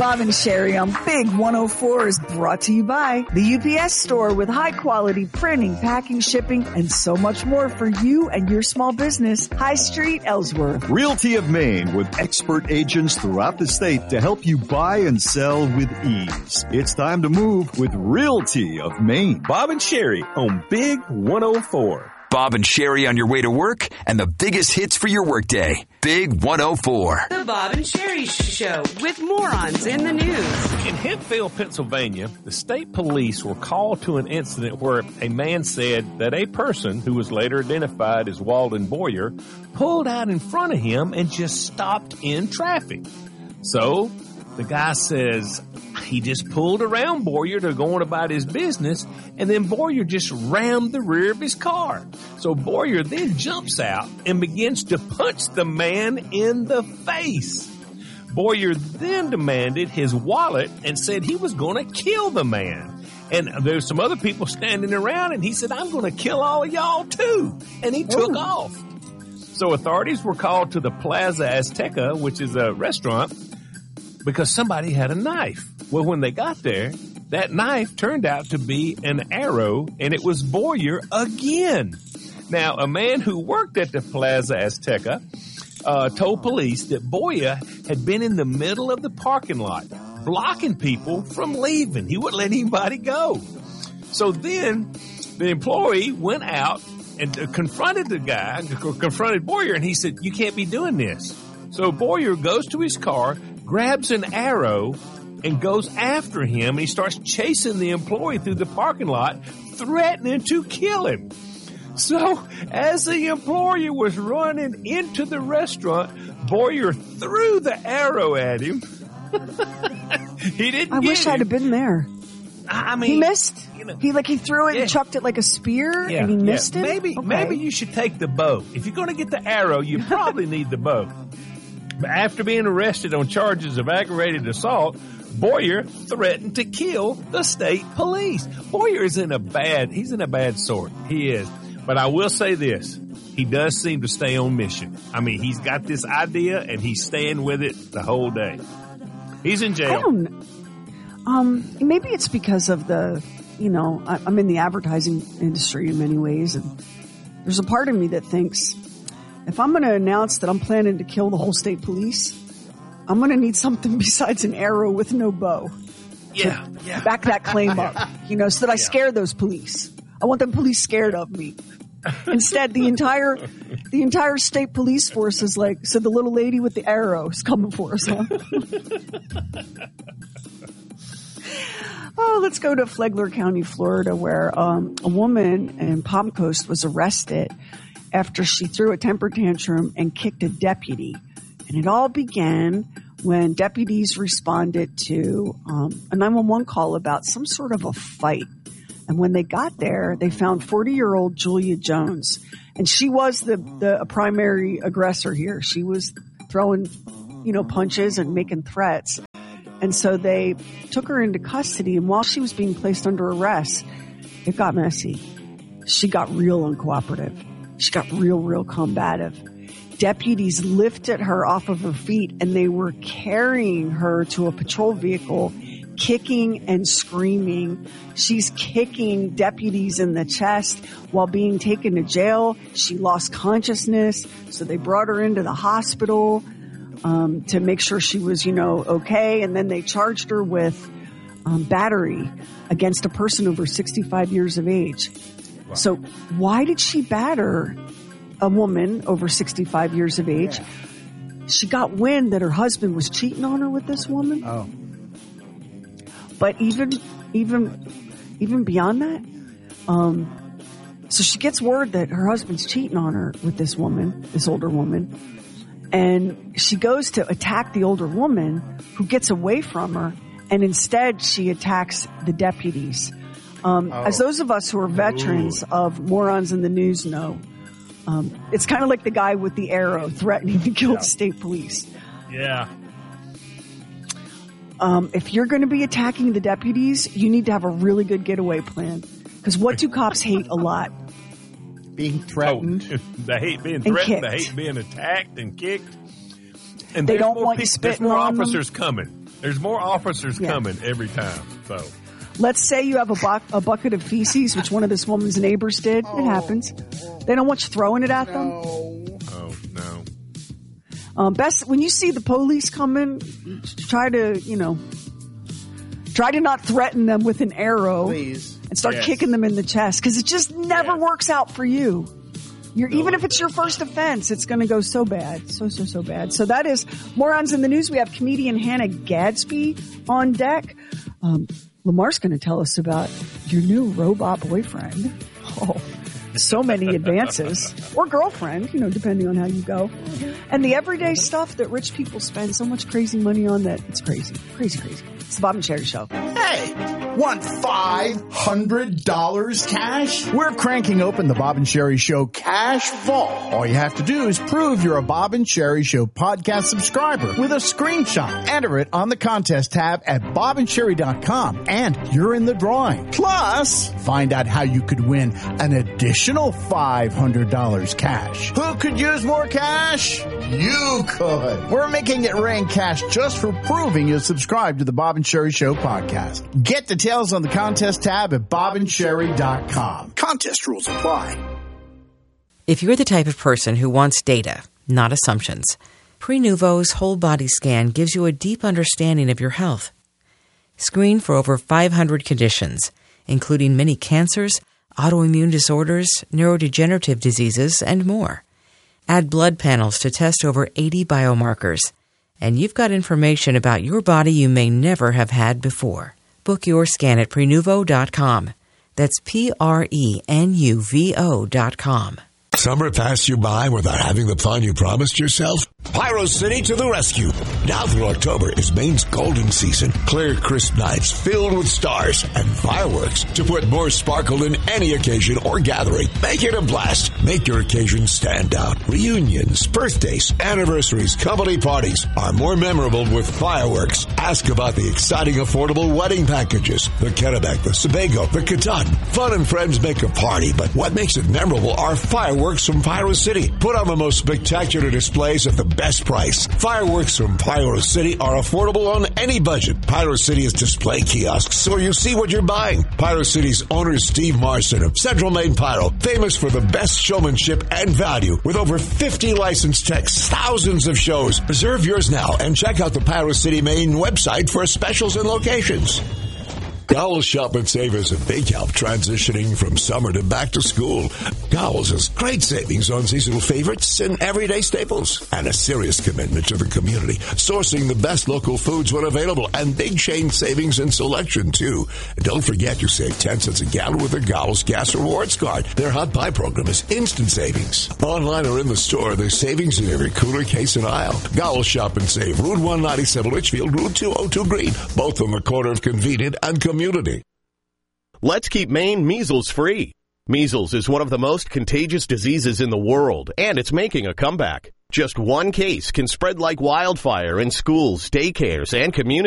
Bob and Sherry on Big 104 is brought to you by the UPS Store with high quality printing, packing, shipping, and so much more for you and your small business. High Street, Ellsworth. Realty of Maine with expert agents throughout the state to help you buy and sell with ease. It's time to move with Realty of Maine. Bob and Sherry on Big 104. Bob and Sherry on your way to work and the biggest hits for your workday. Big 104. The Bob and Sherry Show with morons in the news. In Hempfield, Pennsylvania, the state police were called to an incident where a man said that a person, who was later identified as Walden Boyer, pulled out in front of him and just stopped in traffic. So the guy says he just pulled around Boyer to go on about his business, and then Boyer just rammed the rear of his car. So Boyer then jumps out and begins to punch the man in the face. Boyer then demanded his wallet and said he was going to kill the man. And there's some other people standing around, and he said, I'm going to kill all of y'all too. And he took off. So authorities were called to the Plaza Azteca, which is a restaurant, because somebody had a knife. Well, when they got there, that knife turned out to be an arrow, and it was Boyer again. Now, a man who worked at the Plaza Azteca told police that Boyer had been in the middle of the parking lot, blocking people from leaving. He wouldn't let anybody go. So then the employee went out and confronted the guy, confronted Boyer, and he said, you can't be doing this. So Boyer goes to his car, grabs an arrow, and goes after him, and he starts chasing the employee through the parking lot, threatening to kill him. So as the employee was running into the restaurant, Boyer threw the arrow at him. He didn't I wish I'd have been there. I mean, he missed. You know, he threw it and chucked it like a spear, and he missed it. Maybe you should take the bow. If you're going to get the arrow, you probably need the bow. But after being arrested on charges of aggravated assault, Boyer threatened to kill the state police. Boyer is he's in a bad sort. He is. But I will say this. He does seem to stay on mission. I mean, he's got this idea and he's staying with it the whole day. He's in jail. I don't, maybe it's because of I'm in the advertising industry in many ways, and there's a part of me that thinks if I'm going to announce that I'm planning to kill the whole state police, I'm going to need something besides an arrow with no bow. Yeah. Back that claim up, so that I scare those police. I want them police scared of me. Instead, the entire state police force is like, so the little lady with the arrow is coming for us, huh? Oh, let's go to Flagler County, Florida, where a woman in Palm Coast was arrested after she threw a temper tantrum and kicked a deputy. And it all began when deputies responded to a 911 call about some sort of a fight. And when they got there, they found 40-year-old Julia Jones. And she was the primary aggressor here. She was throwing, punches and making threats. And so they took her into custody. And while she was being placed under arrest, it got messy. She got real uncooperative. She got real combative. Deputies lifted her off of her feet and they were carrying her to a patrol vehicle, kicking and screaming. She's kicking deputies in the chest while being taken to jail. She lost consciousness, so they brought her into the hospital to make sure she was, okay. And then they charged her with battery against a person over 65 years of age. Wow. So why did she batter a woman over 65 years of age? Yeah. She got wind that her husband was cheating on her with this woman. Oh. But even beyond that, so she gets word that her husband's cheating on her with this woman, this older woman, and she goes to attack the older woman who gets away from her, and instead she attacks the deputies. As those of us who are veterans of Morons in the News know, it's kind of like the guy with the arrow threatening to kill the state police. Yeah. If you're going to be attacking the deputies, you need to have a really good getaway plan. Because what do cops hate a lot? Being threatened. They hate being threatened. They hate being attacked and kicked. And they don't want you spitting more on officers coming. There's more officers coming every time. So let's say you have a bucket of feces, which one of this woman's neighbors did. It happens. They don't want you throwing it at them. Oh, no. Best when you see the police coming, try to not threaten them with an arrow. Please. And start kicking them in the chest, because it just never works out for you. Even if it's your first offense, it's going to go so bad. So bad. So that is Morons in the News. We have comedian Hannah Gadsby on deck. Lamar's going to tell us about your new robot boyfriend. Oh, so many advances. Or girlfriend, depending on how you go. And the everyday stuff that rich people spend so much crazy money on that it's crazy. Crazy. It's the Bob and Sherry Show. Hey, want $500 cash? We're cranking open the Bob and Sherry Show Cash Vault. All you have to do is prove you're a Bob and Sherry Show podcast subscriber with a screenshot. Enter it on the contest tab at bobandsherry.com, and you're in the drawing. Plus, find out how you could win an additional $500 cash. Who could use more cash? You could. We're making it rain cash just for proving you subscribe to the Bob and Sherry Show podcast. Get details on the contest tab at bobandsherry.com. Contest rules apply. If you're the type of person who wants data, not assumptions, Prenuvo's whole body scan gives you a deep understanding of your health. Screen for over 500 conditions, including many cancers, autoimmune disorders, neurodegenerative diseases, and more. Add blood panels to test over 80 biomarkers. And you've got information about your body you may never have had before. Book your scan at Prenuvo.com. That's Prenuvo.com. Summer passed you by without having the fun you promised yourself? Pyro City to the rescue. Now through October is Maine's golden season. Clear, crisp nights filled with stars and fireworks to put more sparkle in any occasion or gathering. Make it a blast. Make your occasion stand out. Reunions, birthdays, anniversaries, company parties are more memorable with fireworks. Ask about the exciting, affordable wedding packages. The Kennebec, the Sebago, the Catan. Fun and friends make a party, but what makes it memorable are fireworks from Pyro City. Put on the most spectacular displays at the best price. Fireworks from Pyro City are affordable on any budget. Pyro City is display kiosks, so you see what you're buying. Pyro City's owner, Steve Marson of Central Maine Pyro, famous for the best showmanship and value, with over 50 licensed techs, thousands of shows. Reserve yours now and check out the Pyro City, Maine website for specials and locations. Gowles Shop and Save is a big help transitioning from summer to back to school. Gowles has great savings on seasonal favorites and everyday staples, and a serious commitment to the community, sourcing the best local foods when available, and big chain savings and selection too. And don't forget, you save 10 cents a gallon with a Gowles Gas Rewards card. Their Hot Buy program is instant savings. Online or in the store, there's savings in every cooler, case, and aisle. Gowles Shop and Save, Route 197 Litchfield, Route 202 Green, both on the corner of Convenient and Community. Let's keep Maine measles free. Measles is one of the most contagious diseases in the world, and it's making a comeback. Just one case can spread like wildfire in schools, daycares, and communities.